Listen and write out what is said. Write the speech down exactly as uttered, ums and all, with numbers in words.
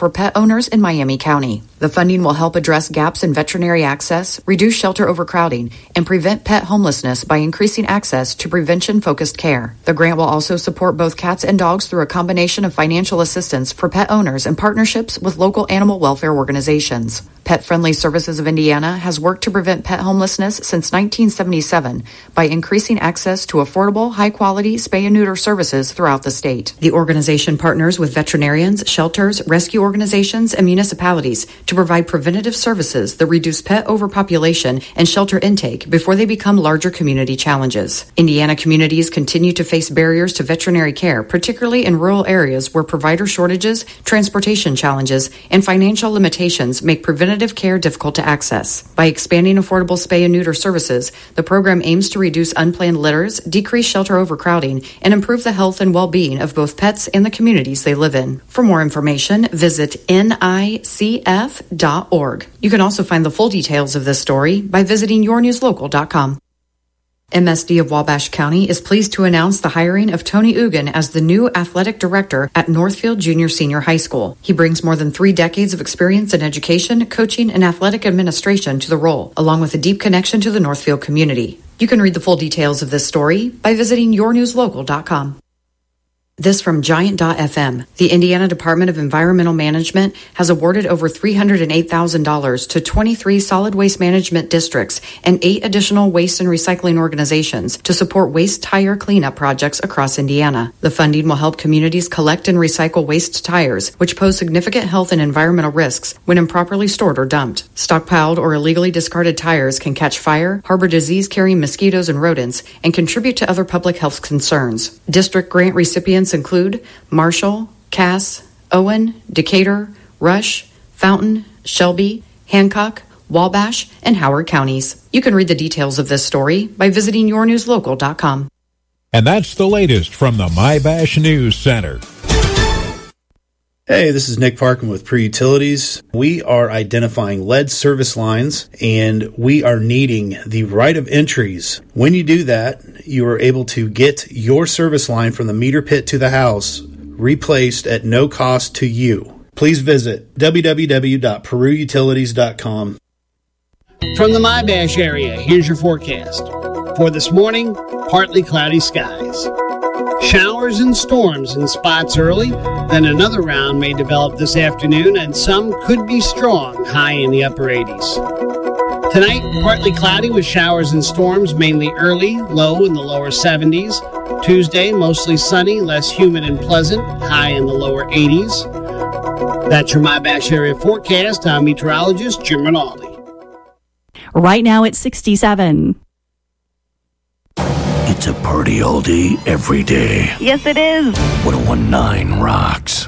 for pet owners in Miami County. The funding will help address gaps in veterinary access, reduce shelter overcrowding, and prevent pet homelessness by increasing access to prevention-focused care. The grant will also support both cats and dogs through a combination of financial assistance for pet owners and partnerships with local animal welfare organizations. Pet Friendly Services of Indiana has worked to prevent pet homelessness since nineteen seventy-seven by increasing access to affordable, high-quality spay and neuter services throughout the state. The organization partners with veterinarians, shelters, rescue organizations, and municipalities to provide preventative services that reduce pet overpopulation and shelter intake before they become larger community challenges. Indiana communities continue to face barriers to veterinary care, particularly in rural areas where provider shortages, transportation challenges, and financial limitations make preventative care difficult to access. By expanding affordable spay and neuter services, the program aims to reduce unplanned litters, decrease shelter overcrowding, and improve the health and well-being of both pets and the communities they live in. For more information, visit N I C F dot org. You can also find the full details of this story by visiting your news local dot com. M S D of Wabash County is pleased to announce the hiring of Tony Ugan as the new athletic director at Northfield Junior Senior High School. He brings more than three decades of experience in education, coaching, and athletic administration to the role, along with a deep connection to the Northfield community. You can read the full details of this story by visiting your news local dot com. This from Giant dot F M. The Indiana Department of Environmental Management has awarded over three hundred eight thousand dollars to twenty-three solid waste management districts and eight additional waste and recycling organizations to support waste tire cleanup projects across Indiana. The funding will help communities collect and recycle waste tires, which pose significant health and environmental risks when improperly stored or dumped. Stockpiled or illegally discarded tires can catch fire, harbor disease-carrying mosquitoes and rodents, and contribute to other public health concerns. District grant recipients include Marshall, Cass, Owen, Decatur, Rush, Fountain, Shelby, Hancock, Wabash, and Howard counties. You can read the details of this story by visiting your news local dot com. And that's the latest from the MyBash News Center. Hey, this is Nick Parkin with Pre-Utilities. We are identifying lead service lines, and we are needing the right of entries. When you do that, you are able to get your service line from the meter pit to the house replaced at no cost to you. Please visit w w w dot peru utilities dot com. From the MyBash area, here's your forecast. For this morning, partly cloudy skies. Showers and storms in spots early, then another round may develop this afternoon, and some could be strong, high in the upper eighties. Tonight, partly cloudy with showers and storms, mainly early, low in the lower seventies. Tuesday, mostly sunny, less humid and pleasant, high in the lower eighties. That's your MyBash area forecast. I'm meteorologist Jim Rinaldi. Right now it's sixty-seven. It's a party all day, every day. Yes, it is. one oh one point nine rocks.